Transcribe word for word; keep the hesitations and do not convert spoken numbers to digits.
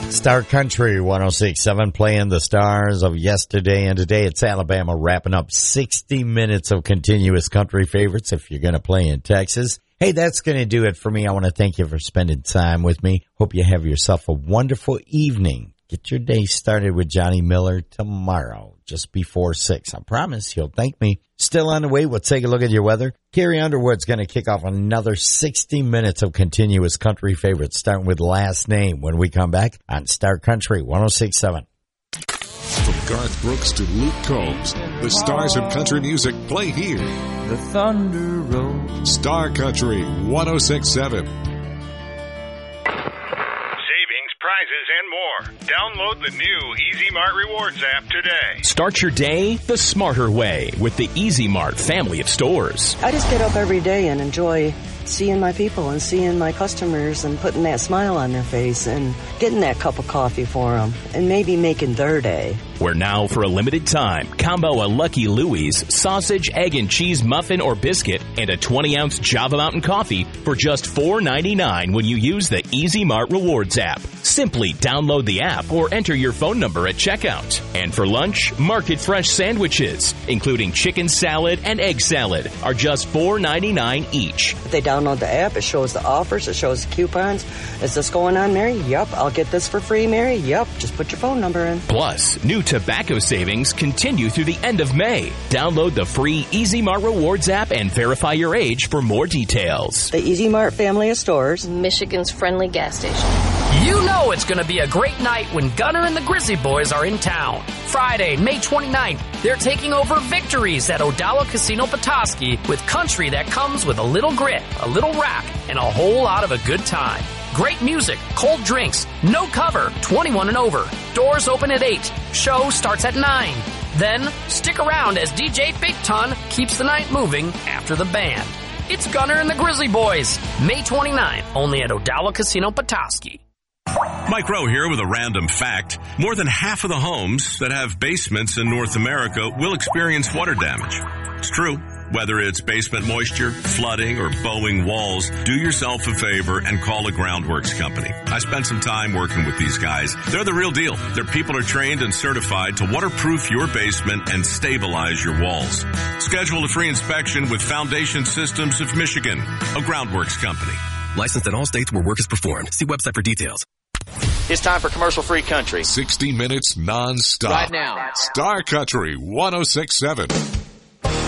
Star Country one oh six point seven playing the stars of yesterday and today. It's Alabama wrapping up sixty minutes of continuous country favorites if you're going to play in Texas. Hey, that's going to do it for me. I want to thank you for spending time with me. Hope you have yourself a wonderful evening. Get your day started with Johnny Miller tomorrow, just before six. I promise you'll thank me. Still on the way, we'll take a look at your weather. Carrie Underwood's going to kick off another sixty minutes of continuous country favorites, starting with Last Name when we come back on Star Country one oh six point seven. From Garth Brooks to Luke Combs, the stars of country music play here. The Thunder Road. Star Country one oh six point seven. Prizes and more. Download the new Easy Mart Rewards app today. Start your day the smarter way with the Easy Mart family of stores. I just get up every day and enjoy seeing my people and seeing my customers and putting that smile on their face and getting that cup of coffee for them and maybe making their day. Where now, for a limited time, combo a Lucky Louie's sausage, egg, and cheese muffin or biscuit and a twenty-ounce Java Mountain coffee for just four ninety-nine when you use the Easy Mart Rewards app. Simply download the app or enter your phone number at checkout. And for lunch, Market Fresh sandwiches, including chicken salad and egg salad, are just four ninety-nine each. If they download the app, it shows the offers, it shows the coupons. Is this going on, Mary? Yep. I'll get this for free, Mary? Yep. Just put your phone number in. Plus, new tobacco savings continue through the end of May. Download the free Easy Mart Rewards app and verify your age for more details. The Easy Mart family of stores. Michigan's friendly gas station. You know it's going to be a great night when Gunner and the Grizzly Boys are in town. Friday, May twenty-ninth, they're taking over Victories at O'Dowd Casino Petoskey with country that comes with a little grit, a little rap, and a whole lot of a good time. Great music, cold drinks, no cover, twenty-one and over. Doors open at eight. Show starts at nine. Then, stick around as D J Big Ton keeps the night moving after the band. It's Gunner and the Grizzly Boys, May twenty-ninth, only at O'Dowd Casino Petoskey. Mike Rowe here with a random fact. More than half of the homes that have basements in North America will experience water damage. It's true. Whether it's basement moisture, flooding, or bowing walls, do yourself a favor and call a Groundworks company. I spent some time working with these guys. They're the real deal. Their people are trained and certified to waterproof your basement and stabilize your walls. Schedule a free inspection with Foundation Systems of Michigan, a Groundworks company. Licensed in all states where work is performed. See website for details. It's time for commercial-free country. sixty minutes non-stop. Right now. Star Country one oh six point seven.